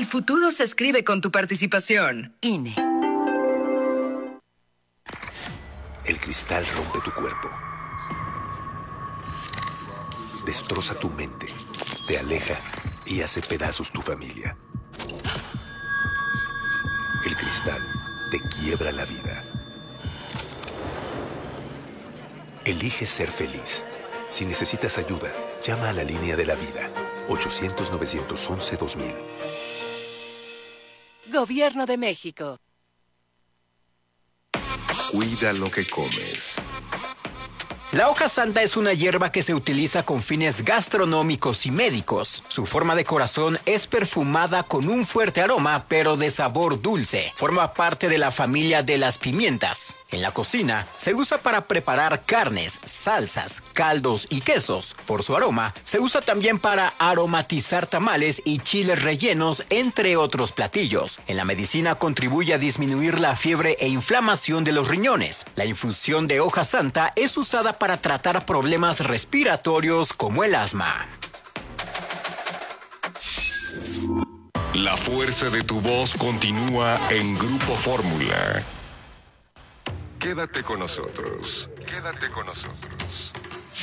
futuro se escribe con tu participación. INE. El cristal rompe tu cuerpo. Destroza tu mente. Te aleja y hace pedazos tu familia. El cristal te quiebra la vida. Elige ser feliz. Si necesitas ayuda, llama a la línea de la vida. 800-911-2000. Gobierno de México. Cuida lo que comes. La hoja santa es una hierba que se utiliza con fines gastronómicos y médicos. Su forma de corazón es perfumada con un fuerte aroma, pero de sabor dulce. Forma parte de la familia de las pimientas. En la cocina se usa para preparar carnes, salsas, caldos y quesos. Por su aroma, se usa también para aromatizar tamales y chiles rellenos, entre otros platillos. En la medicina contribuye a disminuir la fiebre e inflamación de los riñones. La infusión de hoja santa es usada para tratar problemas respiratorios como el asma. La fuerza de tu voz continúa en Grupo Fórmula. Quédate con nosotros. Quédate con nosotros.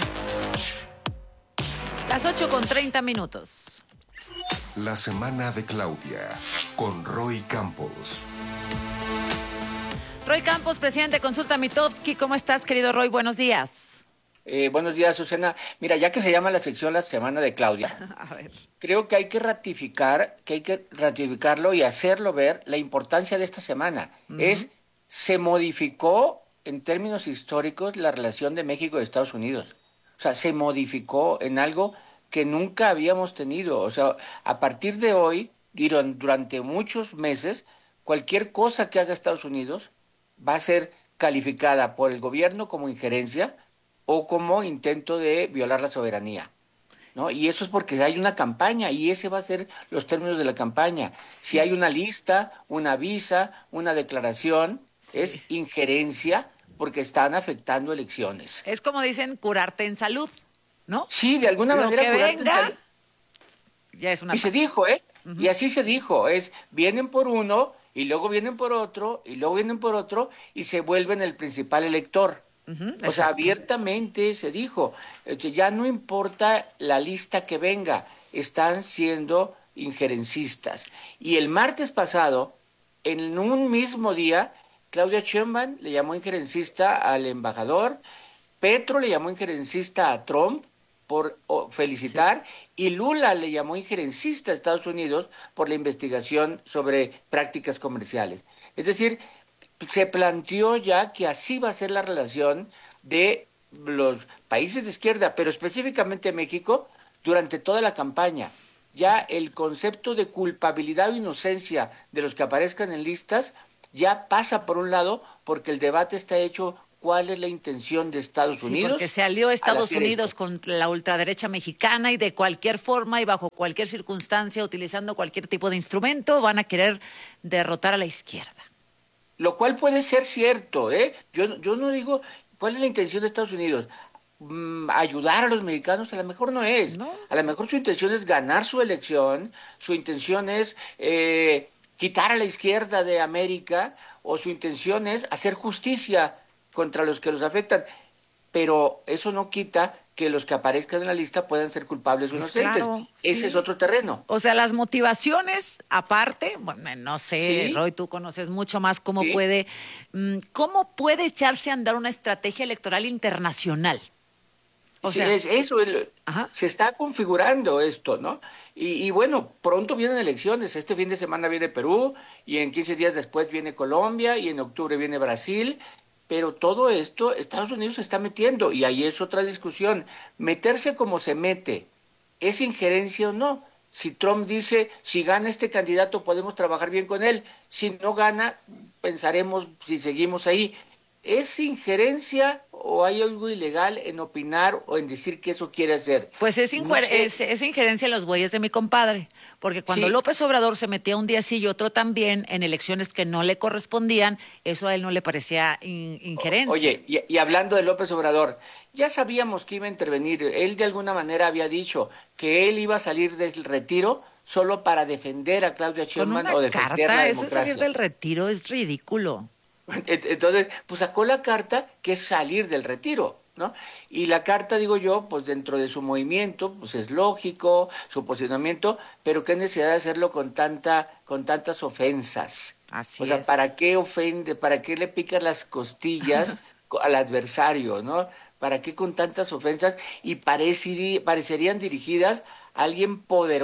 Las 8:30. La semana de Claudia con Roy Campos. Roy Campos, presidente de Consulta Mitofsky. ¿Cómo estás, querido Roy? Buenos días. Buenos días, Susana. Mira, ya que se llama la sección La Semana de Claudia, A ver. creo que hay que ratificarlo y hacerlo ver la importancia de esta semana. Se modificó en términos históricos la relación de México y Estados Unidos. O sea, se modificó en algo que nunca habíamos tenido. O sea, a partir de hoy, durante muchos meses, cualquier cosa que haga Estados Unidos va a ser calificada por el gobierno como injerencia o como intento de violar la soberanía, ¿no? Y eso es porque hay una campaña y ese va a ser los términos de la campaña. Sí. Si hay una lista, una visa, una declaración, es injerencia porque están afectando elecciones. Es como dicen, curarte en salud, ¿no? Sí, de alguna Lo manera que curarte en venga, salud. ya es una... Y se dijo, y así se dijo, vienen por uno y luego vienen por otro y luego vienen por otro y se vuelven el principal elector. O sea, abiertamente se dijo, ya no importa la lista que venga, están siendo injerencistas. Y el martes pasado, en un mismo día, Claudia Sheinbaum le llamó injerencista al embajador, Petro le llamó injerencista a Trump por felicitar, y Lula le llamó injerencista a Estados Unidos por la investigación sobre prácticas comerciales. Es decir, se planteó ya que así va a ser la relación de los países de izquierda, pero específicamente México, durante toda la campaña. Ya el concepto de culpabilidad o inocencia de los que aparezcan en listas ya pasa por un lado, porque el debate está hecho cuál es la intención de Estados Unidos. Porque se alió Estados hacer Unidos esto. con la ultraderecha mexicana y de cualquier forma y bajo cualquier circunstancia, utilizando cualquier tipo de instrumento, van a querer derrotar a la izquierda. Lo cual puede ser cierto, ¿eh? Yo no digo cuál es la intención de Estados Unidos. Ayudar a los mexicanos a lo mejor no es. ¿No? A lo mejor su intención es ganar su elección, su intención es quitar a la izquierda de América, o su intención es hacer justicia contra los que los afectan. Pero eso no quita que los que aparezcan en la lista puedan ser culpables o Pues inocentes. claro, Ese sí. es otro terreno. O sea, las motivaciones, aparte, bueno, no sé, Sí. Roy, tú conoces mucho más cómo Sí. cómo puede echarse a andar una estrategia electoral internacional. O Sí, sea, es eso, Ajá. se está configurando esto, ¿no? Y bueno, pronto vienen elecciones. Este fin de semana viene Perú, y en 15 días después viene Colombia, y en octubre viene Brasil. Pero todo esto, Estados Unidos se está metiendo, y ahí es otra discusión. Meterse como se mete, ¿es injerencia o no? Si Trump dice, si gana este candidato podemos trabajar bien con él, si no gana, pensaremos si seguimos ahí. ¿Es injerencia o hay algo ilegal en opinar o en decir que eso quiere hacer? pues es, No es- es injerencia en los bueyes de mi compadre, porque cuando Sí. López Obrador se metía un día sí y otro también en elecciones que no le correspondían, eso a él no le parecía injerencia. Oye, y hablando de López Obrador, ya sabíamos que iba a intervenir. Él de alguna manera había dicho que él iba a salir del retiro solo para defender a Claudia Con Sheinbaum una o defender carta, la eso es salir democracia. del retiro, es ridículo. Entonces, pues sacó la carta que es salir del retiro, ¿no? Y la carta, digo yo, pues dentro de su movimiento, pues es lógico, su posicionamiento, pero qué necesidad de hacerlo con tantas ofensas. Así O sea, es. ¿para qué ofende, para qué le picas las costillas al adversario, ¿no? ¿Para qué con tantas ofensas? Y parecerían dirigidas a alguien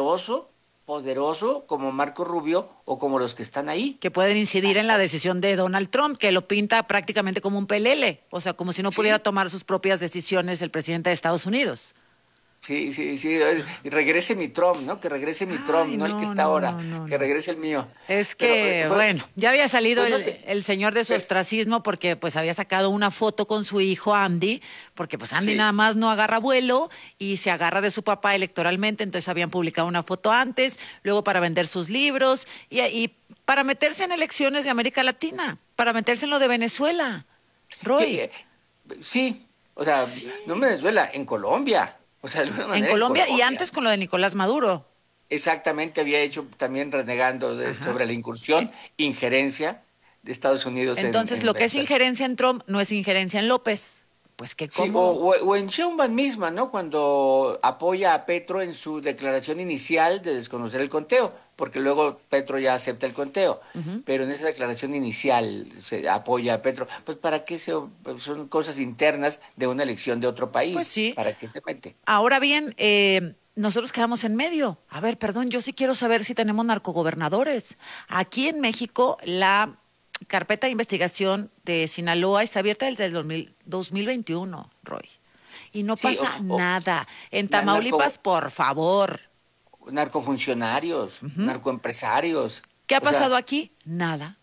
poderoso como Marco Rubio o como los que están ahí. Que pueden incidir en la decisión de Donald Trump, que lo pinta prácticamente como un pelele, o sea, como si no pudiera tomar sus propias decisiones el presidente de Estados Unidos. Sí. Y regrese mi Trump, ¿no? Que regrese mi Trump, Ay, no el que no, está no, ahora, no, que no. regrese el mío. Es Pero, que, fue- bueno, ya había salido pues no sé. el señor de su ostracismo porque pues había sacado una foto con su hijo Andy, porque pues Andy Sí. nada más no agarra vuelo y se agarra de su papá electoralmente, entonces habían publicado una foto antes, luego para vender sus libros y para meterse en elecciones de América Latina, para meterse en lo de Venezuela. Roy, Que, sí, o sea, no en Venezuela, en Colombia. O sea, de alguna en manera Colombia y antes con lo de Nicolás Maduro. Exactamente, había hecho también renegando sobre la incursión, injerencia de Estados Unidos Entonces, lo que es Venezuela. injerencia en Trump no es injerencia en López. Pues qué Sí, cómodo. o en Sheinbaum misma, ¿no? Cuando apoya a Petro en su declaración inicial de desconocer el conteo, porque luego Petro ya acepta el conteo, pero en esa declaración inicial se apoya a Petro. Pues ¿para qué son cosas internas de una elección de otro país? Pues sí. ¿Para qué se mete? Ahora bien, nosotros quedamos en medio. A ver, perdón, yo sí quiero saber si tenemos narcogobernadores. Aquí en México, la carpeta de investigación de Sinaloa está abierta desde el 2021, Roy. Y no Sí, pasa o- nada. En na- Tamaulipas, por favor. Narcofuncionarios, narcoempresarios. ¿Qué ha O sea, pasado aquí? Nada.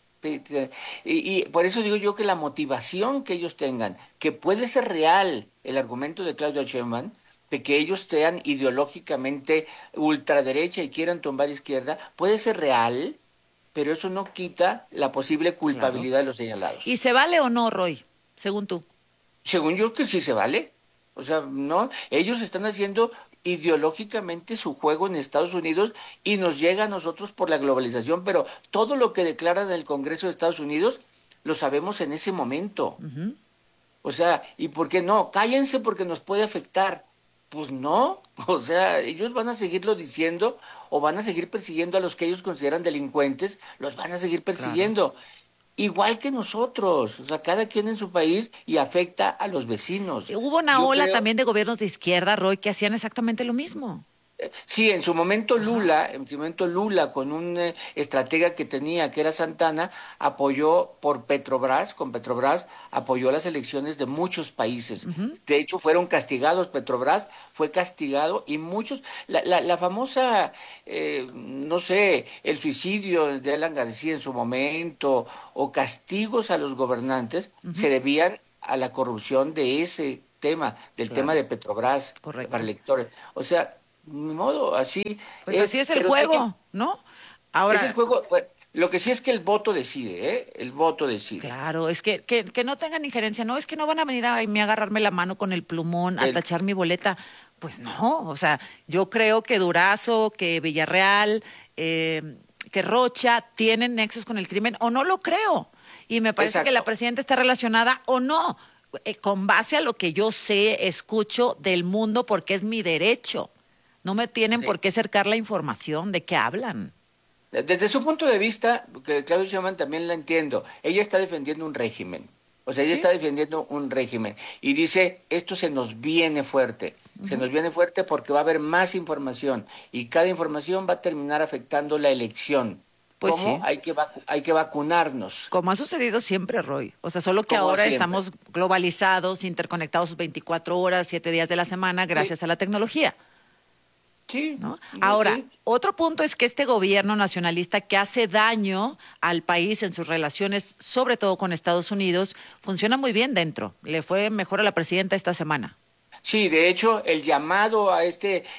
y por eso digo yo que la motivación que ellos tengan, que puede ser real el argumento de Claudia Sheinbaum, de que ellos sean ideológicamente ultraderecha y quieran tumbar izquierda, puede ser real, pero eso no quita la posible culpabilidad de los señalados. ¿Y se vale o no, Roy? Según tú. Según yo que sí se vale. O sea, no, ellos están haciendo ideológicamente su juego en Estados Unidos y nos llega a nosotros por la globalización, pero todo lo que declaran en el Congreso de Estados Unidos lo sabemos en ese momento. O sea, ¿y por qué no? Cállense porque nos puede afectar. Pues no, o sea, ellos van a seguirlo diciendo o van a seguir persiguiendo a los que ellos consideran delincuentes, los van a seguir persiguiendo. Igual que nosotros, o sea, cada quien en su país y afecta a los vecinos. Hubo una Yo ola creo- también de gobiernos de izquierda, Roy, que hacían exactamente lo mismo. Sí, en su momento Lula, con un estratega que tenía, que era Santana, apoyó con Petrobras, apoyó las elecciones de muchos países. De hecho, fueron castigados, Petrobras fue castigado y muchos, la famosa, no sé, el suicidio de Alan García en su momento, o castigos a los gobernantes, se debían a la corrupción de ese tema, del tema de Petrobras Correcto. para electores. O sea, ni modo, así Pues así es el pero juego, ¿no? Ahora, es el juego. Bueno, lo que sí es que el voto decide, ¿eh? El voto decide. claro, es que no tengan injerencia, no, es que no van a venir a mí a agarrarme la mano con el plumón, a El- tachar mi boleta. Pues no, o sea, yo creo que Durazo, que Villarreal, que Rocha tienen nexos con el crimen, o no lo creo. Y me parece que la Exacto. presidenta está relacionada o no, con base a lo que yo sé, escucho del mundo, porque es mi derecho. No me tienen Sí. por qué cercar la información de qué hablan. Desde su punto de vista, que Claudio Sheinbaum también la entiendo, ella está defendiendo un régimen. O sea, ella está defendiendo un régimen. Y dice, esto se nos viene fuerte. Se nos viene fuerte porque va a haber más información. Y cada información va a terminar afectando la elección. Pues ¿Cómo? sí. Hay que vacunarnos. Como ha sucedido siempre, Roy. O sea, solo que Como ahora siempre. estamos globalizados, interconectados 24 horas, 7 días de la semana, gracias a la tecnología. Sí. ¿No? sí, Ahora, sí. otro punto es que este gobierno nacionalista que hace daño al país en sus relaciones, sobre todo con Estados Unidos, funciona muy bien dentro. Le fue mejor a la presidenta esta semana. Sí, de hecho, el llamado a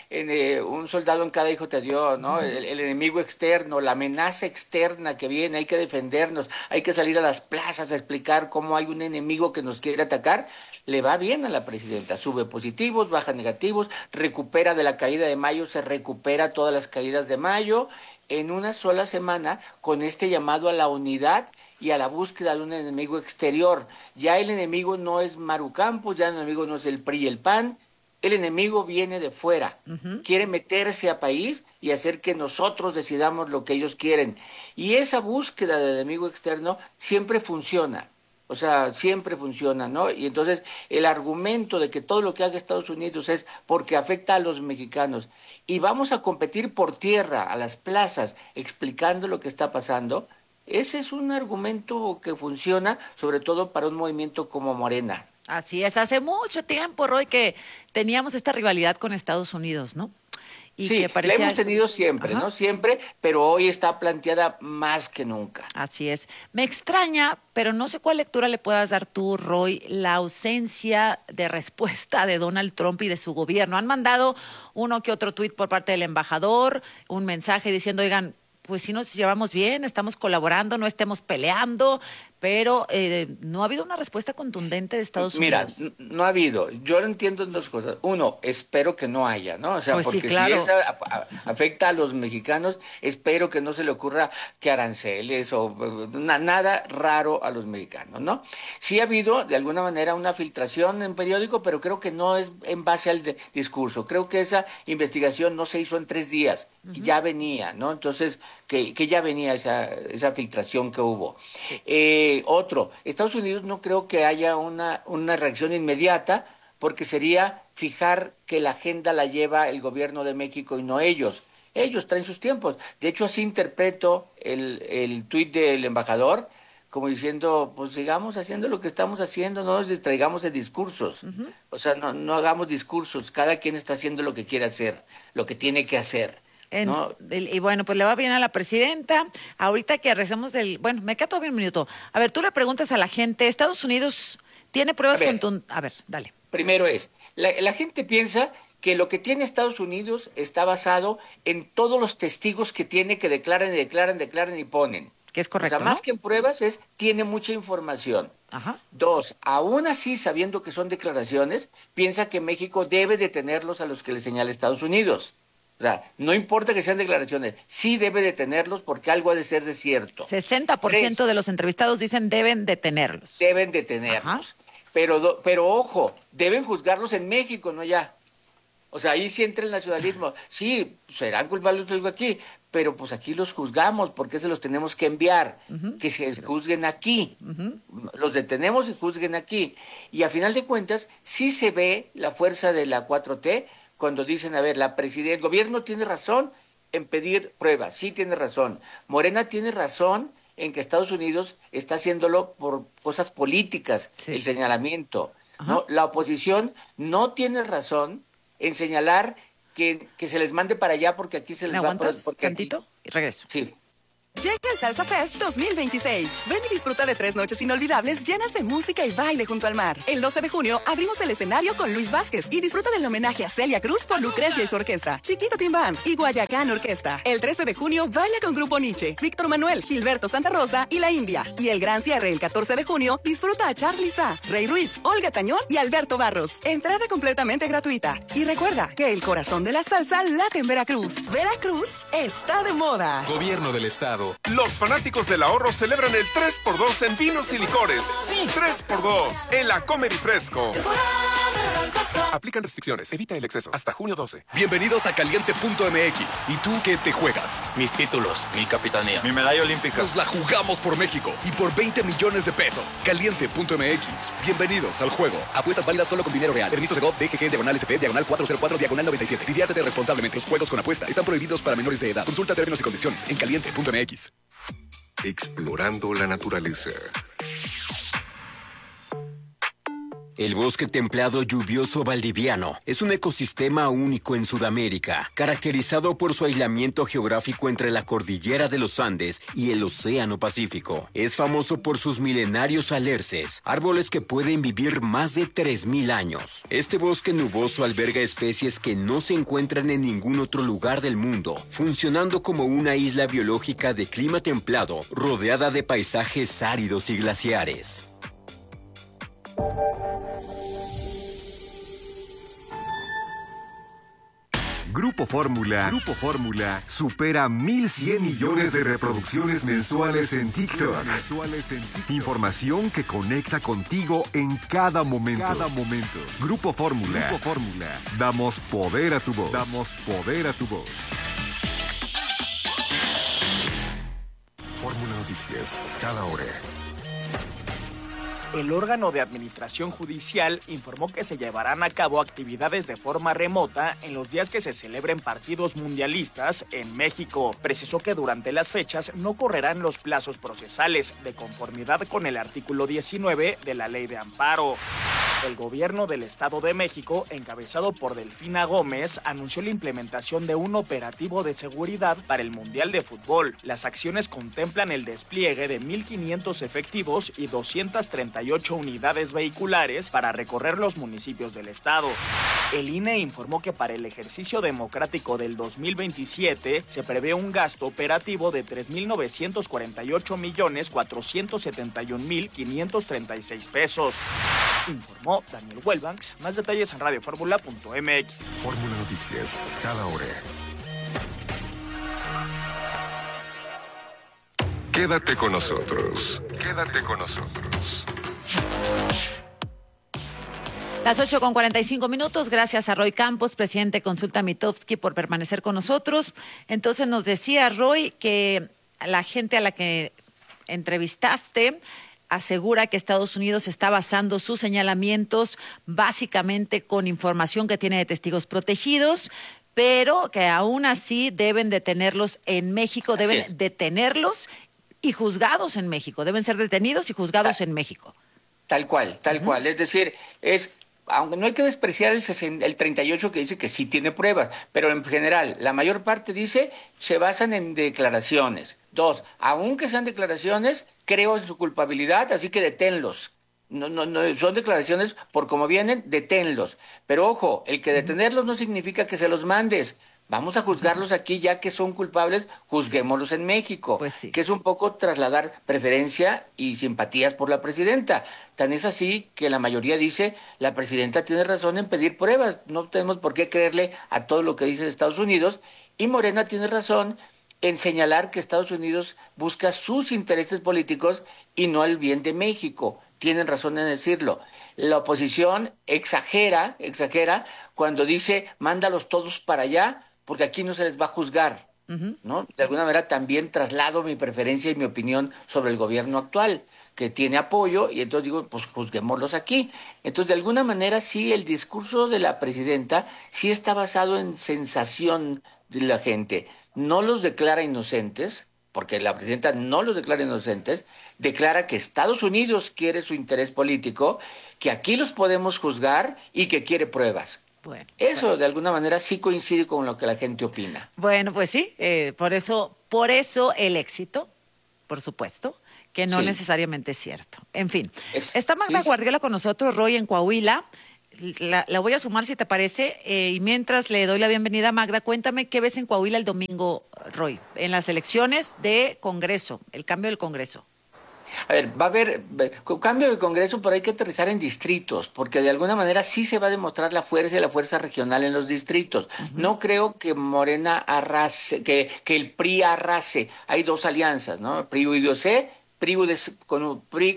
un soldado en cada hijo te dio, ¿no? El enemigo externo, la amenaza externa que viene, hay que defendernos, hay que salir a las plazas a explicar cómo hay un enemigo que nos quiere atacar, le va bien a la presidenta. Sube positivos, baja negativos, recupera de la caída de mayo, se recupera todas las caídas de mayo en una sola semana con este llamado a la unidad y a la búsqueda de un enemigo exterior. Ya el enemigo no es Maru Campos, ya el enemigo no es el PRI y el PAN, el enemigo viene de fuera, quiere meterse a país y hacer que nosotros decidamos lo que ellos quieren. Y esa búsqueda del enemigo externo siempre funciona, o sea, siempre funciona, ¿no? Y entonces el argumento de que todo lo que haga Estados Unidos es porque afecta a los mexicanos y vamos a competir por tierra, a las plazas, explicando lo que está pasando. Ese es un argumento que funciona, sobre todo para un movimiento como Morena. Así es, hace mucho tiempo, Roy, que teníamos esta rivalidad con Estados Unidos, ¿no? Y sí, que parecía... la hemos tenido siempre, ¿no? Siempre, pero hoy está planteada más que nunca. Así es. Me extraña, pero no sé cuál lectura le puedas dar tú, Roy, la ausencia de respuesta de Donald Trump y de su gobierno. Han mandado uno que otro tuit por parte del embajador, un mensaje diciendo, oigan, pues sí nos llevamos bien, estamos colaborando, no estemos peleando, pero no ha habido una respuesta contundente de Estados Unidos. Mira, no ha habido. Yo lo entiendo en dos cosas. Uno, espero que no haya, ¿no? O sea, pues porque sí, claro. si eso afecta a los mexicanos, espero que no se le ocurra que aranceles o nada raro a los mexicanos, ¿no? Sí ha habido, de alguna manera, una filtración en periódico, pero creo que no es en base al discurso. Creo que esa investigación no se hizo en 3 días, ya venía, ¿no? Entonces, que ya venía esa filtración que hubo. Otro, Estados Unidos no creo que haya una reacción inmediata, porque sería fijar que la agenda la lleva el gobierno de México y no ellos. Ellos traen sus tiempos. De hecho, así interpreto el tuit del embajador, como diciendo, pues sigamos haciendo lo que estamos haciendo, no nos distraigamos de discursos. O sea, no hagamos discursos, cada quien está haciendo lo que quiere hacer, lo que tiene que hacer. ¿No? Y bueno, pues le va bien a la presidenta. Ahorita que regresemos bueno, me queda todavía un minuto. A ver, tú le preguntas a la gente, ¿Estados Unidos tiene pruebas contundentes? A ver, dale. Primero la gente piensa que lo que tiene Estados Unidos está basado en todos los testigos que tiene, que declaran y ponen. Que es correcto, O sea, más ¿no? que en pruebas tiene mucha información. Ajá. 2, aún así, sabiendo que son declaraciones, piensa que México debe detenerlos a los que le señala Estados Unidos. O sea, no importa que sean declaraciones, sí debe detenerlos porque algo ha de ser de cierto. 60% de los entrevistados dicen deben detenerlos. Deben detenerlos. Pero ojo, deben juzgarlos en México, no ya. O sea, ahí sí entra el nacionalismo. Sí, serán culpables de algo aquí, pero pues aquí los juzgamos, porque se los tenemos que enviar, que se juzguen aquí. Los detenemos y juzguen aquí. Y a final de cuentas, sí se ve la fuerza de la 4T, cuando dicen, a ver, el gobierno tiene razón en pedir pruebas, sí tiene razón. Morena tiene razón en que Estados Unidos está haciéndolo por cosas políticas, el señalamiento, ¿no? La oposición no tiene razón en señalar que se les mande para allá porque aquí se les ¿Me va aguantas porque tantito? aquí... Y regreso. Sí. Llega el Salsa Fest 2026. Ven y disfruta de 3 noches inolvidables llenas de música y baile junto al mar. El 12 de junio abrimos el escenario con Luis Vázquez y disfruta del homenaje a Celia Cruz por Lucrecia y su orquesta, Chiquito Team Band y Guayacán Orquesta. El 13 de junio baila con Grupo Nietzsche, Víctor Manuel, Gilberto Santa Rosa y La India. Y el gran cierre el 14 de junio disfruta a Charly Sa, Rey Ruiz, Olga Tañón y Alberto Barros. Entrada completamente gratuita. Y recuerda que el corazón de la salsa late en Veracruz. Veracruz está de moda. Gobierno del Estado. Los fanáticos del ahorro celebran el 3x2 en vinos y licores. Sí, 3x2 en la Comer y Fresco. Aplican restricciones. Evita el exceso. Hasta junio 12. Bienvenidos a Caliente.mx. ¿Y tú qué te juegas? Mis títulos, mi capitanía. Mi medalla olímpica. Nos la jugamos por México y por 20 millones de pesos. Caliente.mx. Bienvenidos al juego. Apuestas válidas solo con dinero real. Permiso de GOV, DGG, /SP, /404, /97. Diviértete responsablemente. Los juegos con apuesta están prohibidos para menores de edad. Consulta términos y condiciones en Caliente.mx. Explorando la naturaleza. El bosque templado lluvioso valdiviano es un ecosistema único en Sudamérica, caracterizado por su aislamiento geográfico entre la cordillera de los Andes y el Océano Pacífico. Es famoso por sus milenarios alerces, árboles que pueden vivir más de 3.000 años. Este bosque nuboso alberga especies que no se encuentran en ningún otro lugar del mundo, funcionando como una isla biológica de clima templado, rodeada de paisajes áridos y glaciares. Grupo Fórmula supera 1.100 millones de reproducciones mensuales en TikTok. Información que conecta contigo en cada momento. Grupo Fórmula. Damos poder a tu voz. Fórmula Noticias, cada hora. El órgano de administración judicial informó que se llevarán a cabo actividades de forma remota en los días que se celebren partidos mundialistas en México. Precisó que durante las fechas no correrán los plazos procesales, de conformidad con el artículo 19 de la Ley de Amparo. El gobierno del Estado de México, encabezado por Delfina Gómez, anunció la implementación de un operativo de seguridad para el Mundial de Fútbol. Las acciones contemplan el despliegue de 1.500 efectivos y 238 unidades vehiculares para recorrer los municipios del estado. El INE informó que para el ejercicio democrático del 2027 se prevé un gasto operativo de 3.948.471.536 pesos. Informó Daniel Welbanks. Más detalles en radioformula.mx. Fórmula Noticias, cada hora. Quédate con nosotros. Las 8:45. Gracias a Roy Campos, presidente de Consulta Mitofsky, por permanecer con nosotros. Entonces nos decía Roy que la gente a la que entrevistaste asegura que Estados Unidos está basando sus señalamientos básicamente con información que tiene de testigos protegidos, pero que aún así deben detenerlos en México, deben detenerlos y juzgados en México, deben ser detenidos y juzgados en México. Tal cual. Es decir, aunque no hay que despreciar el 38 que dice que sí tiene pruebas, pero en general, la mayor parte dice se basan en declaraciones. 2, aunque sean declaraciones, creo en su culpabilidad, así que deténlos. No, son declaraciones por cómo vienen, deténlos. Pero ojo, el que detenerlos no significa que se los mandes. Vamos a juzgarlos aquí, ya que son culpables, juzguémoslos en México. Pues sí. Que es un poco trasladar preferencia y simpatías por la presidenta. Tan es así que la mayoría dice, la presidenta tiene razón en pedir pruebas. No tenemos por qué creerle a todo lo que dice Estados Unidos. Y Morena tiene razón en señalar que Estados Unidos busca sus intereses políticos y no el bien de México. Tienen razón en decirlo. La oposición exagera cuando dice, mándalos todos para allá, porque aquí no se les va a juzgar, ¿no? De alguna manera también traslado mi preferencia y mi opinión sobre el gobierno actual, que tiene apoyo, y entonces digo, pues juzguémoslos aquí. Entonces, de alguna manera, sí, el discurso de la presidenta sí está basado en sensación de la gente. No los declara inocentes, porque la presidenta no los declara inocentes, declara que Estados Unidos quiere su interés político, que aquí los podemos juzgar y que quiere pruebas. Eso de alguna manera sí coincide con lo que la gente opina. Bueno, pues sí, por eso el éxito, por supuesto, que no necesariamente es cierto. En fin, está Magda Guardiola con nosotros, Roy, en Coahuila. La voy a sumar si te parece, y mientras le doy la bienvenida a Magda, cuéntame qué ves en Coahuila el domingo, Roy, en las elecciones de Congreso, el cambio del Congreso. A ver, va a haber cambio de Congreso, pero hay que aterrizar en distritos, porque de alguna manera sí se va a demostrar la fuerza regional en los distritos. No creo que Morena arrase, que el PRI arrase. Hay dos alianzas, ¿no? PRI-UDC, con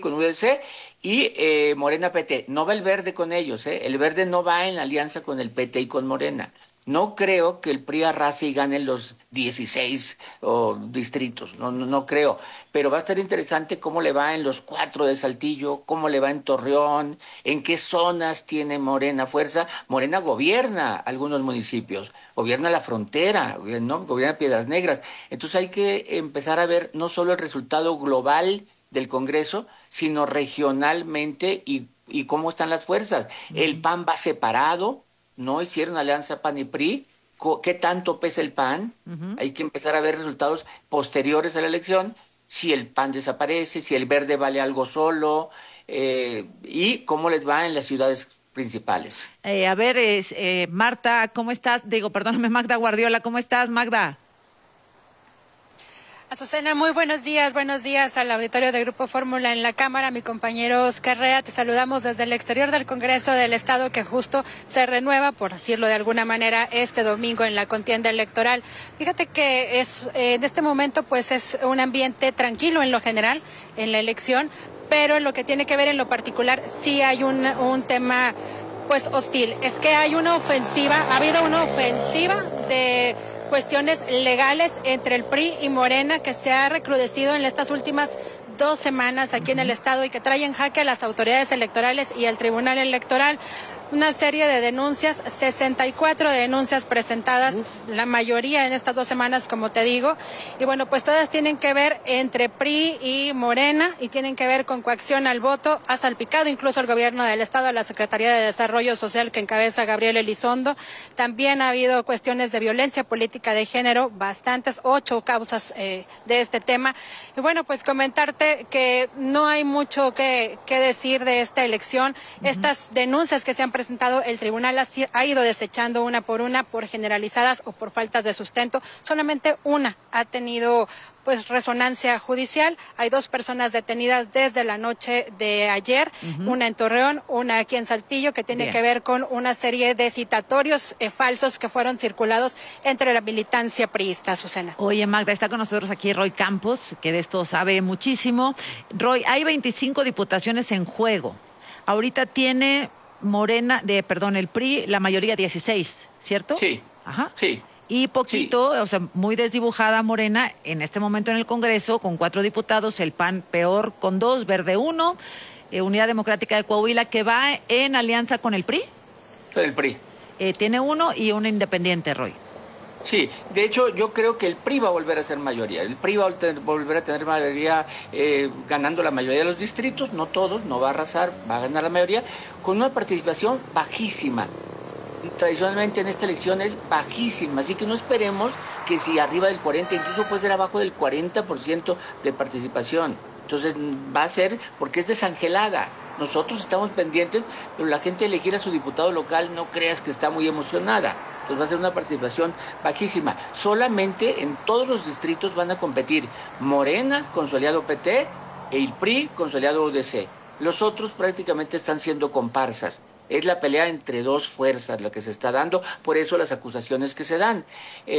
UDC y Morena PT. No va el Verde con ellos, el Verde no va en la alianza con el PT y con Morena. No creo que el PRI arrase y gane los 16 distritos, no creo. Pero va a estar interesante cómo le va en los 4 de Saltillo, cómo le va en Torreón, en qué zonas tiene Morena fuerza. Morena gobierna algunos municipios, gobierna la frontera, ¿no? Gobierna Piedras Negras. Entonces hay que empezar a ver no solo el resultado global del Congreso, sino regionalmente y cómo están las fuerzas. El PAN va separado, no hicieron alianza PAN y PRI. ¿Qué tanto pesa el PAN? Hay que empezar a ver resultados posteriores a la elección, si el PAN desaparece, si el Verde vale algo solo, y cómo les va en las ciudades principales. A ver, Marta, ¿cómo estás? Perdóname, Magda Guardiola, ¿cómo estás, Magda? Azucena, muy buenos días al auditorio de Grupo Fórmula en la Cámara. Mi compañero Oscar Rea, te saludamos desde el exterior del Congreso del Estado, que justo se renueva, por decirlo de alguna manera, este domingo en la contienda electoral. Fíjate que en este momento pues es un ambiente tranquilo en lo general en la elección, pero en lo que tiene que ver en lo particular sí hay un tema pues hostil. Es que hay una ofensiva, ha habido una ofensiva de cuestiones legales entre el PRI y Morena que se ha recrudecido en estas últimas 2 semanas aquí en el Estado y que trae en jaque a las autoridades electorales y al Tribunal Electoral. Una serie de denuncias, 64 denuncias presentadas, la mayoría en estas 2 semanas, como te digo. Y bueno, pues todas tienen que ver entre PRI y Morena y tienen que ver con coacción al voto. Ha salpicado incluso al gobierno del Estado, a la Secretaría de Desarrollo Social que encabeza Gabriel Elizondo. También ha habido cuestiones de violencia política de género, bastantes, 8 causas de este tema. Y bueno, pues comentarte que no hay mucho que decir de esta elección. Estas denuncias que se han presentado, el tribunal ha ido desechando una por generalizadas o por faltas de sustento. Solamente una ha tenido pues resonancia judicial. Hay 2 personas detenidas desde la noche de ayer, una en Torreón, una aquí en Saltillo, que tiene que ver con una serie de citatorios falsos que fueron circulados entre la militancia priista, Azucena. Oye, Magda, está con nosotros aquí Roy Campos, que de esto sabe muchísimo. Roy, hay 25 diputaciones en juego. Ahorita tiene el PRI, la mayoría 16, ¿cierto? Sí. Ajá. Sí. Y poquito, o sea, muy desdibujada Morena en este momento en el Congreso, con 4 diputados, el PAN peor con 2, Verde 1, Unidad Democrática de Coahuila, que va en alianza con el PRI. Con el PRI. Tiene 1 y una independiente, Roy. Sí, de hecho yo creo que el PRI va a volver a ser mayoría. El PRI va a volver a tener mayoría, ganando la mayoría de los distritos, no todos, no va a arrasar, va a ganar la mayoría, con una participación bajísima. Tradicionalmente en esta elección es bajísima, así que no esperemos que si arriba del 40, incluso puede ser abajo del 40% de participación. Entonces va a ser porque es desangelada. Nosotros estamos pendientes, pero la gente elegir a su diputado local no creas que está muy emocionada. Entonces va a ser una participación bajísima. Solamente en todos los distritos van a competir Morena con su aliado PT e el PRI con su aliado UDC. Los otros prácticamente están siendo comparsas. Es la pelea entre 2 fuerzas la que se está dando, por eso las acusaciones que se dan.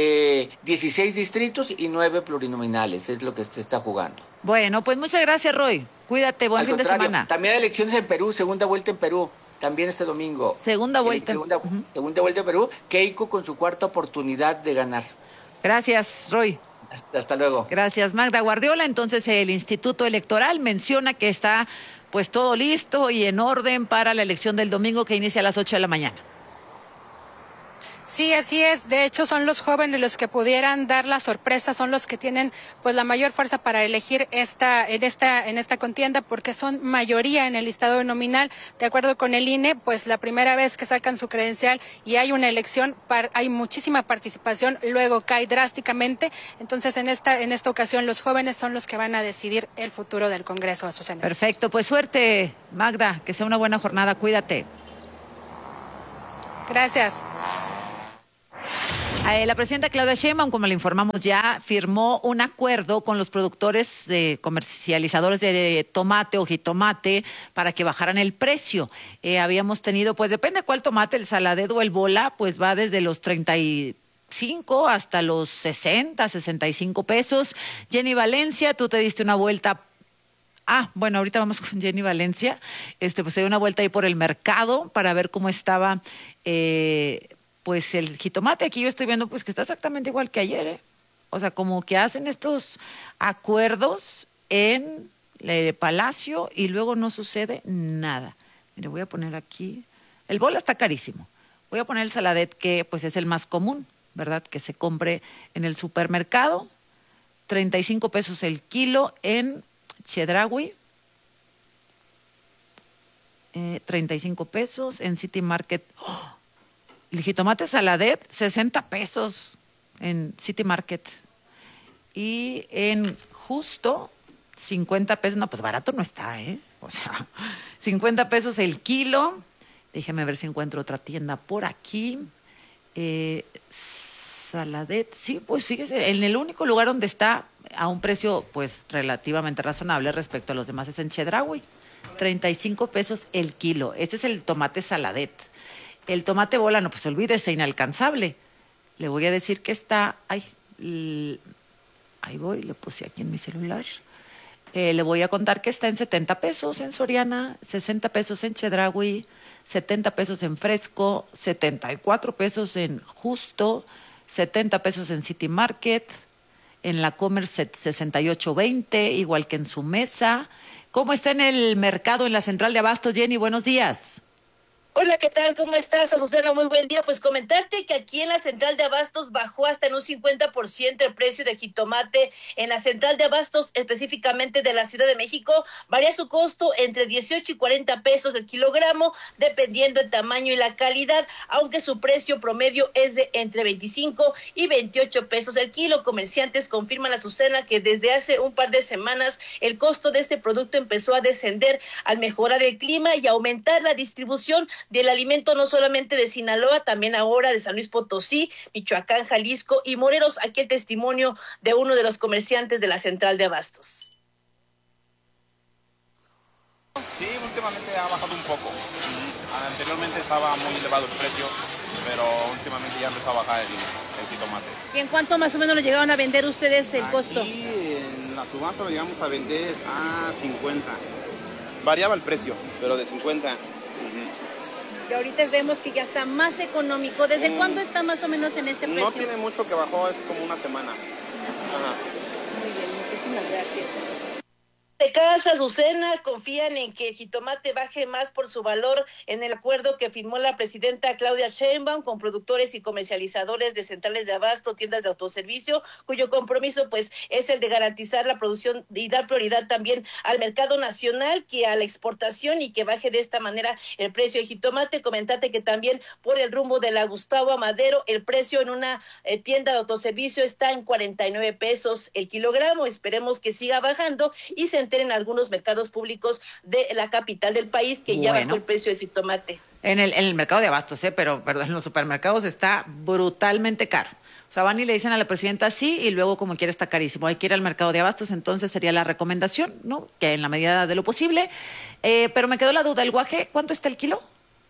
16 distritos y 9 plurinominales, es lo que se está jugando. Bueno, pues muchas gracias, Roy. Cuídate, buen fin de semana. También hay elecciones en Perú, segunda vuelta en Perú, también este domingo. Segunda vuelta. Segunda vuelta en Perú, Keiko con su 4ª oportunidad de ganar. Gracias, Roy. Hasta luego. Gracias, Magda Guardiola. Entonces, el Instituto Electoral menciona que está pues todo listo y en orden para la elección del domingo, que inicia a las 8 de la mañana. Sí, así es. De hecho, son los jóvenes los que pudieran dar la sorpresa, son los que tienen pues la mayor fuerza para elegir en esta contienda, porque son mayoría en el listado nominal. De acuerdo con el INE, pues la primera vez que sacan su credencial y hay una elección, hay muchísima participación, luego cae drásticamente. Entonces, en esta ocasión, los jóvenes son los que van a decidir el futuro del Congreso, Azucena. Perfecto, pues suerte, Magda, que sea una buena jornada, cuídate. Gracias. La presidenta Claudia Sheinbaum, como le informamos ya, firmó un acuerdo con los productores comercializadores de tomate o jitomate para que bajaran el precio. Habíamos tenido, pues depende cuál tomate, el saladet o el bola, pues va desde los 35 hasta los 60, 65 pesos. Jenny Valencia, tú te diste una vuelta. Bueno, ahorita vamos con Jenny Valencia. Pues se dio una vuelta ahí por el mercado para ver cómo estaba pues el jitomate. Aquí yo estoy viendo pues que está exactamente igual que ayer, O sea, como que hacen estos acuerdos en el Palacio y luego no sucede nada. Mire, voy a poner aquí, el bola está carísimo. Voy a poner el saladet, que pues es el más común, ¿verdad? Que se compre en el supermercado, 35 pesos el kilo en Chedraui, 35 pesos. En City Market, el jitomate Saladet, 60 pesos en City Market. Y en Justo, 50 pesos. No, pues barato no está, ¿eh? O sea, 50 pesos el kilo. Déjeme ver si encuentro otra tienda por aquí. Saladet, sí, pues fíjese, en el único lugar donde está a un precio pues relativamente razonable respecto a los demás es en Chedraui, 35 pesos el kilo. Este es el tomate Saladet. El tomate bola, no, pues olvídese, inalcanzable. Le voy a decir que está, ahí voy, le puse aquí en mi celular. Le voy a contar que está en 70 pesos en Soriana, 60 pesos en Chedraui, 70 pesos en Fresco, 74 pesos en Justo, 70 pesos en City Market, en la Comer 68.20, igual que en su mesa. ¿Cómo está en el mercado en la central de Abastos, Jenny? Buenos días. Hola, ¿qué tal? ¿Cómo estás, Azucena? Muy buen día. Pues comentarte que aquí en la central de Abastos bajó hasta en un 50% el precio de jitomate. En la central de Abastos, específicamente de la Ciudad de México, varía su costo entre 18 y 40 pesos el kilogramo, dependiendo el tamaño y la calidad, aunque su precio promedio es de entre 25 y 28 pesos el kilo. Comerciantes confirman, Azucena, que desde hace un par de semanas el costo de este producto empezó a descender al mejorar el clima y aumentar la distribución del alimento, no solamente de Sinaloa, también ahora de San Luis Potosí, Michoacán, Jalisco y Morelos. Aquí el testimonio de uno de los comerciantes de la central de Abastos. Sí, últimamente ha bajado un poco. Anteriormente estaba muy elevado el precio, pero últimamente ya empezó a bajar el jitomate. ¿Y en cuánto más o menos lo llegaron a vender ustedes el costo? Aquí en la subasta lo llegamos a vender a 50. Variaba el precio, pero de 50. Y ahorita vemos que ya está más económico. ¿Desde cuándo está más o menos en este precio? No tiene mucho que bajó, es como una semana. Ajá. Muy bien, muchísimas gracias. De casa, Azucena, confían en que el jitomate baje más por su valor en el acuerdo que firmó la presidenta Claudia Sheinbaum con productores y comercializadores de centrales de abasto, tiendas de autoservicio, cuyo compromiso pues es el de garantizar la producción y dar prioridad también al mercado nacional que a la exportación, y que baje de esta manera el precio del jitomate. Comentate que también por el rumbo de la Gustavo Amadero el precio en una tienda de autoservicio está en 49 pesos el kilogramo. Esperemos que siga bajando y se en algunos mercados públicos de la capital del país que ya bajó el precio del jitomate. En el mercado de abastos, pero en los supermercados está brutalmente caro. O sea, van y le dicen a la presidenta sí, y luego como quiera está carísimo. Hay que ir al mercado de abastos, entonces sería la recomendación, ¿no? Que en la medida de lo posible. Pero me quedó la duda, ¿el guaje cuánto está el kilo?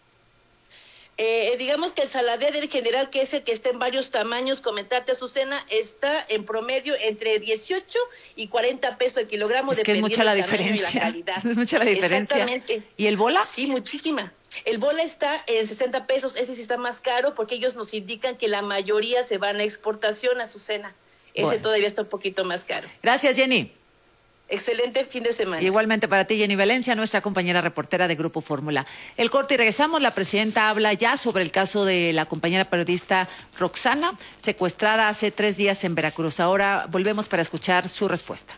Digamos que el Saladet en general, que es el que está en varios tamaños, comentarte, Azucena, está en promedio entre 18 y 40 pesos el kilogramo. Es que es mucha la diferencia. Es mucha la diferencia. Exactamente. ¿Y el bola? Sí, muchísima. El bola está en 60 pesos, ese sí está más caro porque ellos nos indican que la mayoría se van a exportación, Azucena. Ese todavía está un poquito más caro. Gracias, Jenny. Excelente fin de semana. Igualmente para ti, Jenny Valencia, nuestra compañera reportera de Grupo Fórmula. El corte y regresamos. La presidenta habla ya sobre el caso de la compañera periodista Roxana, secuestrada hace 3 días en Veracruz. Ahora volvemos para escuchar su respuesta.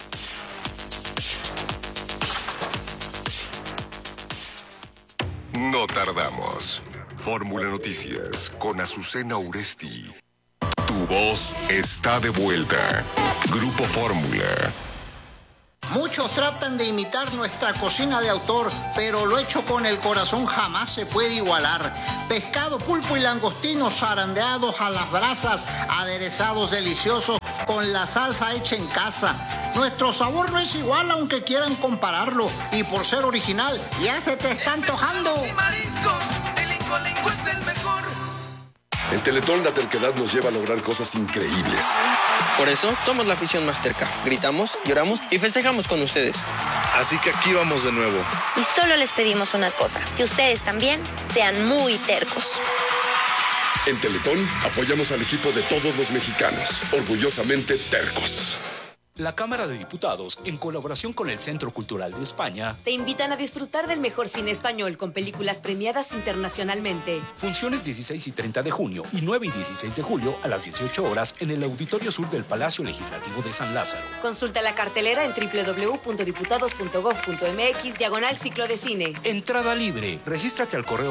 No tardamos. Fórmula Noticias con Azucena Uresti. Tu voz está de vuelta. Grupo Fórmula. Muchos tratan de imitar nuestra cocina de autor, pero lo hecho con el corazón jamás se puede igualar. Pescado, pulpo y langostinos zarandeados a las brasas, aderezados deliciosos con la salsa hecha en casa. Nuestro sabor no es igual aunque quieran compararlo, y por ser original ya se te está antojando. Y mariscos, el Incolinco es el mejor. En Teletón la terquedad nos lleva a lograr cosas increíbles. Por eso somos la afición más terca. Gritamos, lloramos y festejamos con ustedes. Así que aquí vamos de nuevo. Y solo les pedimos una cosa, que ustedes también sean muy tercos. En Teletón apoyamos al equipo de todos los mexicanos, orgullosamente tercos. La Cámara de Diputados, en colaboración con el Centro Cultural de España, te invitan a disfrutar del mejor cine español con películas premiadas internacionalmente. Funciones 16 y 30 de junio y 9 y 16 de julio a las 18 horas en el Auditorio Sur del Palacio Legislativo de San Lázaro. Consulta la cartelera en www.diputados.gov.mx/ciclo de cine. Entrada libre. Regístrate al correo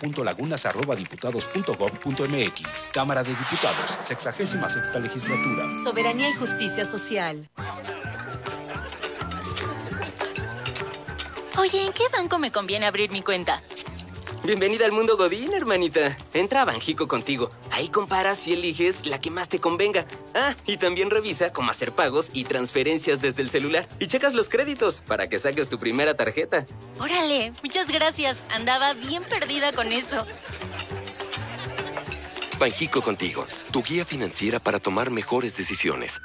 gabriela.lagunas@diputados.gov.mx. Cámara de Diputados, 66ª legislatura. Soberanía y justicia social. Oye, ¿en qué banco me conviene abrir mi cuenta? Bienvenida al mundo Godín, hermanita. Entra a Banjico contigo. Ahí comparas y eliges la que más te convenga. Ah, y también revisa cómo hacer pagos y transferencias desde el celular. Y checas los créditos para que saques tu primera tarjeta. Órale, muchas gracias. Andaba bien perdida con eso. Banjico contigo, tu guía financiera para tomar mejores decisiones.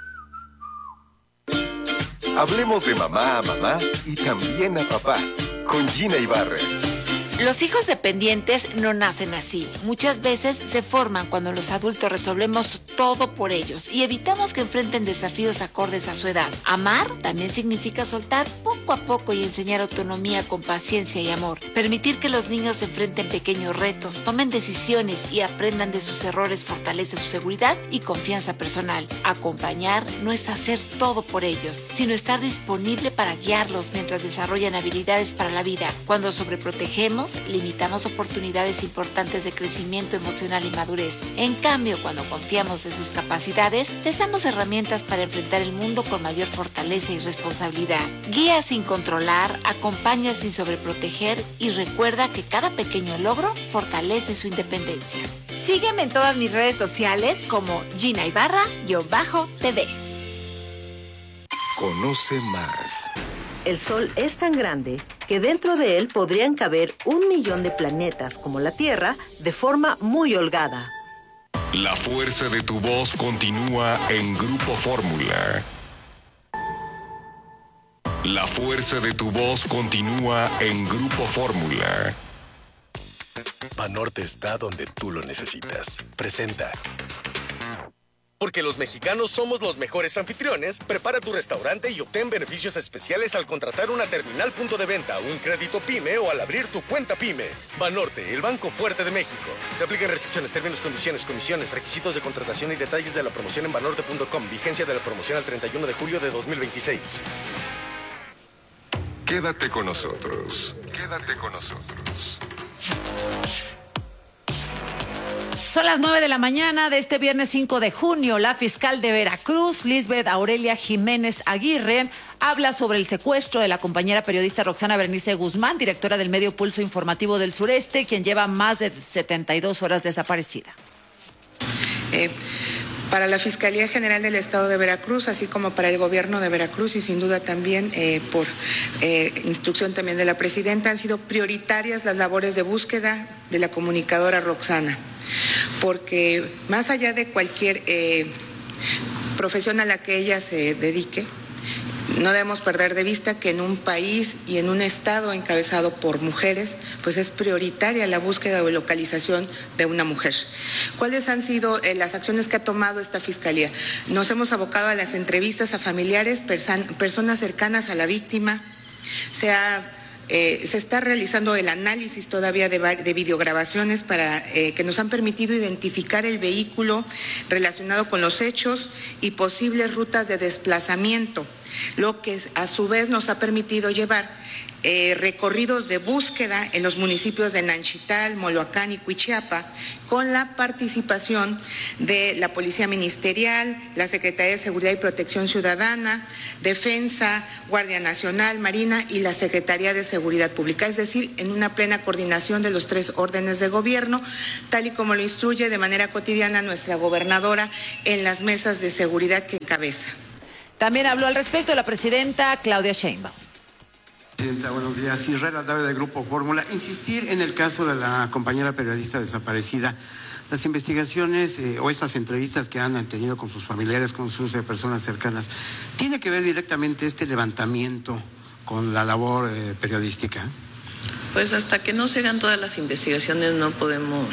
Hablemos de mamá a mamá y también a papá, con Gina Ibarra. Los hijos dependientes no nacen así. Muchas veces se forman cuando los adultos resolvemos todo por ellos y evitamos que enfrenten desafíos acordes a su edad. Amar también significa soltar poco a poco y enseñar autonomía con paciencia y amor. Permitir que los niños enfrenten pequeños retos, tomen decisiones y aprendan de sus errores fortalece su seguridad y confianza personal. Acompañar no es hacer todo por ellos, sino estar disponible para guiarlos mientras desarrollan habilidades para la vida. Cuando sobreprotegemos, limitamos oportunidades importantes de crecimiento emocional y madurez. En cambio, cuando confiamos en sus capacidades, les damos herramientas para enfrentar el mundo con mayor fortaleza y responsabilidad. Guía sin controlar, acompaña sin sobreproteger y recuerda que cada pequeño logro fortalece su independencia. Sígueme en todas mis redes sociales como Gina Ibarra-TV. Conoce más. El Sol es tan grande que dentro de él podrían caber 1 millón de planetas como la Tierra de forma muy holgada. La fuerza de tu voz continúa en Grupo Fórmula. La fuerza de tu voz continúa en Grupo Fórmula. Banorte está donde tú lo necesitas. Presenta. Porque los mexicanos somos los mejores anfitriones, prepara tu restaurante y obtén beneficios especiales al contratar una terminal punto de venta, un crédito PYME o al abrir tu cuenta PYME. Banorte, el banco fuerte de México. Te aplican restricciones, términos, condiciones, comisiones, requisitos de contratación y detalles de la promoción en banorte.com. Vigencia de la promoción al 31 de julio de 2026. Quédate con nosotros. Quédate con nosotros. Son las 9 de la mañana de este viernes 5 de junio. La fiscal de Veracruz, Lisbeth Aurelia Jiménez Aguirre, habla sobre el secuestro de la compañera periodista Roxana Berenice Guzmán, directora del medio Pulso Informativo del Sureste, quien lleva más de 72 horas desaparecida. Para la Fiscalía General del Estado de Veracruz, así como para el gobierno de Veracruz y sin duda también por instrucción también de la presidenta, han sido prioritarias las labores de búsqueda de la comunicadora Roxana, porque más allá de cualquier profesión a la que ella se dedique, no debemos perder de vista que en un país y en un estado encabezado por mujeres, pues es prioritaria la búsqueda o localización de una mujer. ¿Cuáles han sido las acciones que ha tomado esta Fiscalía? Nos hemos abocado a las entrevistas a familiares, personas cercanas a la víctima. Se está realizando el análisis todavía de videograbaciones para que nos han permitido identificar el vehículo relacionado con los hechos y posibles rutas de desplazamiento, lo que a su vez nos ha permitido llevar recorridos de búsqueda en los municipios de Nanchital, Moloacán y Cuichiapa, con la participación de la Policía Ministerial, la Secretaría de Seguridad y Protección Ciudadana, Defensa, Guardia Nacional, Marina y la Secretaría de Seguridad Pública, es decir, en una plena coordinación de los 3 órdenes de gobierno, tal y como lo instruye de manera cotidiana nuestra gobernadora en las mesas de seguridad que encabeza. También habló al respecto la presidenta Claudia Sheinbaum. Presidenta, buenos días. Israel Aldave del Grupo Fórmula. Insistir en el caso de la compañera periodista desaparecida. Las investigaciones o estas entrevistas que han tenido con sus familiares, con sus personas cercanas, ¿tiene que ver directamente este levantamiento con la labor periodística? Pues hasta que no se hagan todas las investigaciones no podemos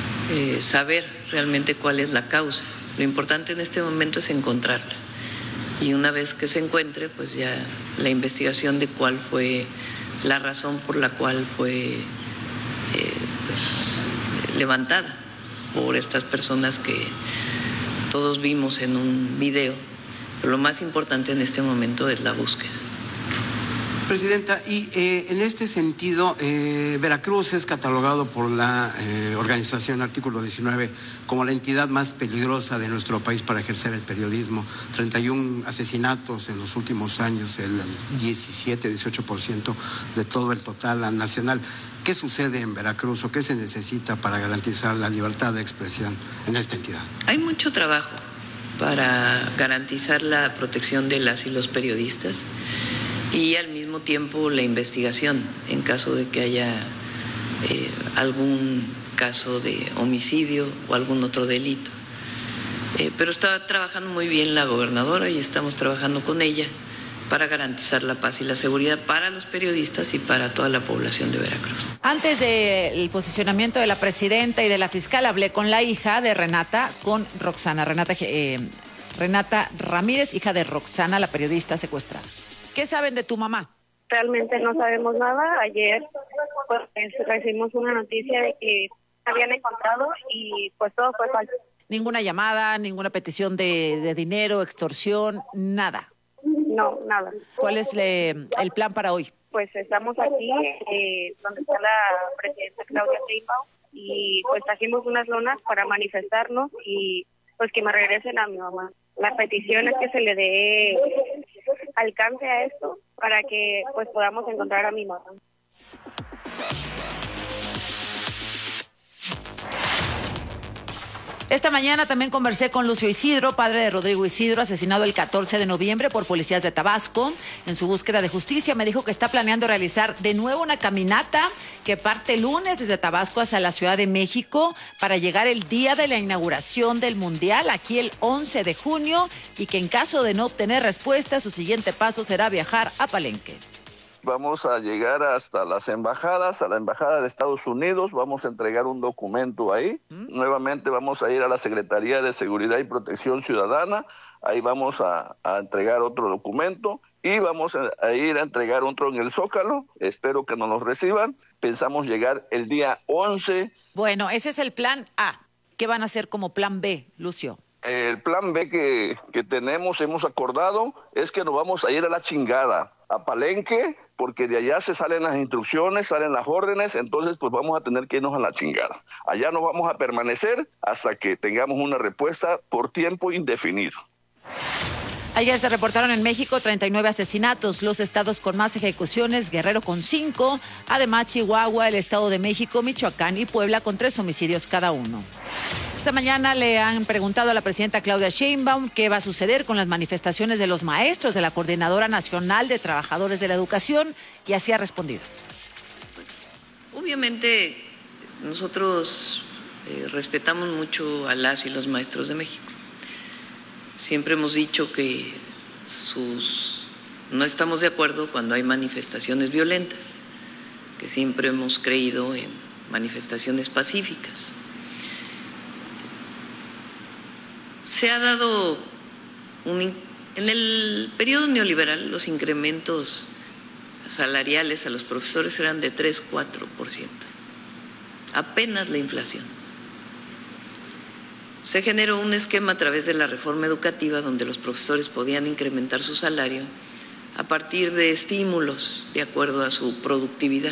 saber realmente cuál es la causa. Lo importante en este momento es encontrarla. Y una vez que se encuentre, pues ya la investigación de cuál fue la razón por la cual fue levantada por estas personas que todos vimos en un video. Pero lo más importante en este momento es la búsqueda. Presidenta, y en este sentido, Veracruz es catalogado por la organización Artículo 19 como la entidad más peligrosa de nuestro país para ejercer el periodismo. 31 asesinatos en los últimos años, el 17-18% de todo el total nacional. ¿Qué sucede en Veracruz o qué se necesita para garantizar la libertad de expresión en esta entidad? Hay mucho trabajo para garantizar la protección de las y los periodistas y al mismo tiempo la investigación en caso de que haya algún caso de homicidio o algún otro delito. Pero está trabajando muy bien la gobernadora y estamos trabajando con ella para garantizar la paz y la seguridad para los periodistas y para toda la población de Veracruz. Antes del posicionamiento de la presidenta y de la fiscal, hablé con la hija de Renata, con Roxana. Renata Ramírez, hija de Roxana, la periodista secuestrada. ¿Qué saben de tu mamá? Realmente no sabemos nada. Ayer pues recibimos una noticia de que habían encontrado y pues todo fue falso. Ninguna llamada, ninguna petición de dinero, extorsión, nada. No, nada. ¿Cuál es el plan para hoy? Pues estamos aquí donde está la presidenta Claudia Sheinbaum y pues trajimos unas lonas para manifestarnos y pues que me regresen a mi mamá. La petición es que se le dé alcance a esto para que pues podamos encontrar a mi mamá. Esta mañana también conversé con Lucio Isidro, padre de Rodrigo Isidro, asesinado el 14 de noviembre por policías de Tabasco. En su búsqueda de justicia me dijo que está planeando realizar de nuevo una caminata que parte el lunes desde Tabasco hacia la Ciudad de México para llegar el día de la inauguración del Mundial, aquí el 11 de junio, y que en caso de no obtener respuesta, su siguiente paso será viajar a Palenque. Vamos a llegar hasta las embajadas, a la embajada de Estados Unidos, vamos a entregar un documento ahí. Nuevamente vamos a ir a la Secretaría de Seguridad y Protección Ciudadana, ahí vamos a entregar otro documento y vamos a ir a entregar otro en el Zócalo. Espero que nos lo reciban. Pensamos llegar el día 11. Bueno, ese es el plan A. ¿Qué van a hacer como plan B, Lucio? El plan B que tenemos, hemos acordado, es que nos vamos a ir a la chingada, a Palenque, porque de allá se salen las instrucciones, salen las órdenes, entonces pues vamos a tener que irnos a la chingada. Allá nos vamos a permanecer hasta que tengamos una respuesta por tiempo indefinido. Ayer se reportaron en México 39 asesinatos, los estados con más ejecuciones, Guerrero con 5, además Chihuahua, el Estado de México, Michoacán y Puebla con 3 homicidios cada uno. Esta mañana le han preguntado a la presidenta Claudia Sheinbaum qué va a suceder con las manifestaciones de los maestros de la Coordinadora Nacional de Trabajadores de la Educación y así ha respondido. Obviamente nosotros respetamos mucho a las y los maestros de México. Siempre hemos dicho que no estamos de acuerdo cuando hay manifestaciones violentas, que siempre hemos creído en manifestaciones pacíficas. Se ha dado, en el periodo neoliberal, los incrementos salariales a los profesores eran de 3-4%, apenas la inflación. Se generó un esquema a través de la reforma educativa donde los profesores podían incrementar su salario a partir de estímulos de acuerdo a su productividad.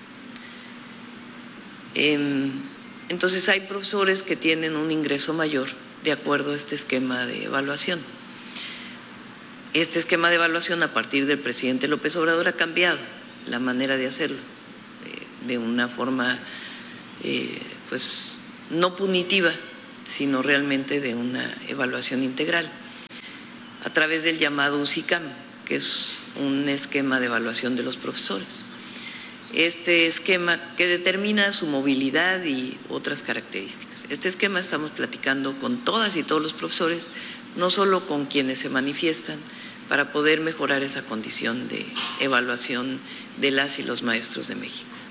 Entonces hay profesores que tienen un ingreso mayor de acuerdo a este esquema de evaluación. Este esquema de evaluación a partir del presidente López Obrador ha cambiado la manera de hacerlo, de una forma pues no punitiva, sino realmente de una evaluación integral, a través del llamado UCICAM, que es un esquema de evaluación de los profesores. Este esquema que determina su movilidad y otras características. Este esquema estamos platicando con todas y todos los profesores, no solo con quienes se manifiestan, para poder mejorar esa condición de evaluación de las y los maestros de México.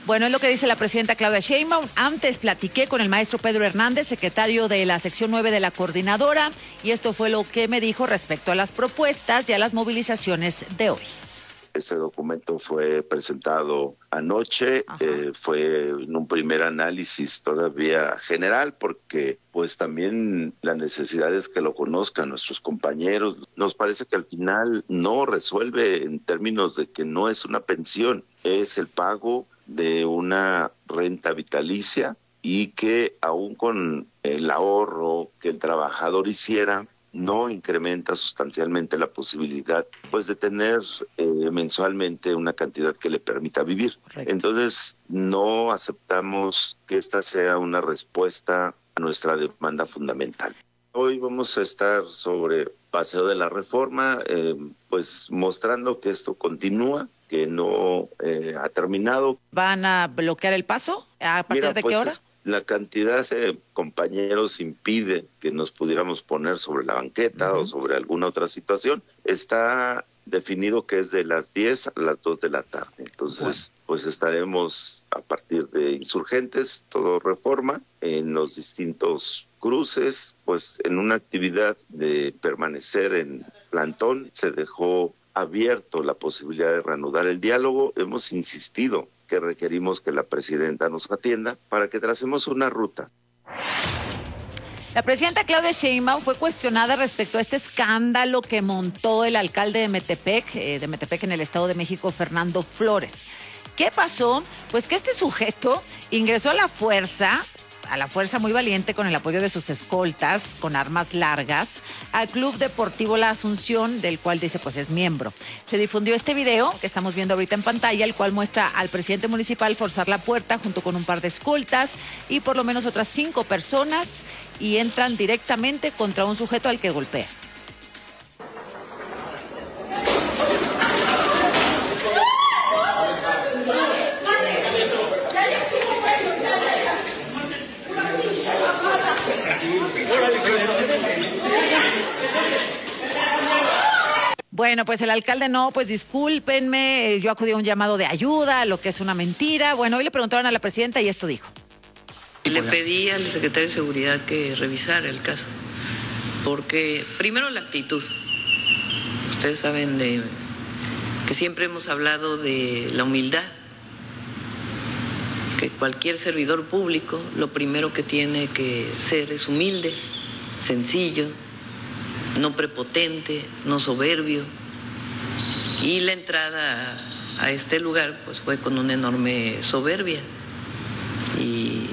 Bueno, es lo que dice la presidenta Claudia Sheinbaum. Antes platiqué con el maestro Pedro Hernández, secretario de la sección 9 de la coordinadora, y esto fue lo que me dijo respecto a las propuestas y a las movilizaciones de hoy. Este documento fue presentado anoche, fue en un primer análisis todavía general, porque pues también la necesidad es que lo conozcan nuestros compañeros. Nos parece que al final no resuelve en términos de que no es una pensión, es el pago de una renta vitalicia, y que aún con el ahorro que el trabajador hiciera, no incrementa sustancialmente la posibilidad pues de tener mensualmente una cantidad que le permita vivir. Correcto. Entonces no aceptamos que esta sea una respuesta a nuestra demanda fundamental. Hoy vamos a estar sobre Paseo de la Reforma, pues mostrando que esto continúa, que no ha terminado. ¿Van a bloquear el paso? ¿A partir de qué hora? La cantidad de compañeros impide que nos pudiéramos poner sobre la banqueta o sobre alguna otra situación. Está definido que es de las 10 a las 2 de la tarde. Entonces, pues estaremos a partir de Insurgentes, todo Reforma, en los distintos cruces, pues en una actividad de permanecer en plantón. Se dejó abierto la posibilidad de reanudar el diálogo. Hemos insistido que requerimos que la presidenta nos atienda para que tracemos una ruta. La presidenta Claudia Sheinbaum fue cuestionada respecto a este escándalo que montó el alcalde de Metepec en el Estado de México, Fernando Flores. ¿Qué pasó? Pues que este sujeto ingresó a la fuerza muy valiente, con el apoyo de sus escoltas, con armas largas, al Club Deportivo La Asunción, del cual dice pues es miembro. Se difundió este video que estamos viendo ahorita en pantalla, el cual muestra al presidente municipal forzar la puerta junto con un par de escoltas y por lo menos otras 5 personas, y entran directamente contra un sujeto al que golpea. Bueno, pues el alcalde pues discúlpenme, yo acudí a un llamado de ayuda, lo que es una mentira. Bueno, hoy le preguntaron a la presidenta y esto dijo. Le pedí al secretario de Seguridad que revisara el caso, porque primero la actitud. Ustedes saben que siempre hemos hablado de la humildad, que cualquier servidor público lo primero que tiene que ser es humilde, sencillo, no prepotente, no soberbio. Y la entrada a este lugar pues fue con una enorme soberbia y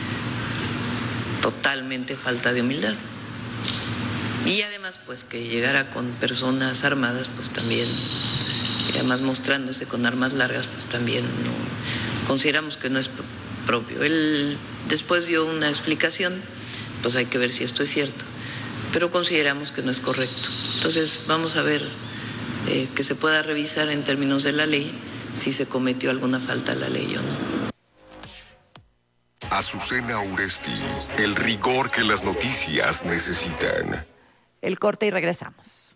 totalmente falta de humildad. Y además pues que llegara con personas armadas pues también, y además mostrándose con armas largas pues también no, consideramos que no es propio. Él después dio una explicación, pues hay que ver si esto es cierto, pero consideramos que no es correcto. Entonces vamos a ver que se pueda revisar en términos de la ley si se cometió alguna falta a la ley o no. Azucena Uresti, el rigor que las noticias necesitan. El corte y regresamos.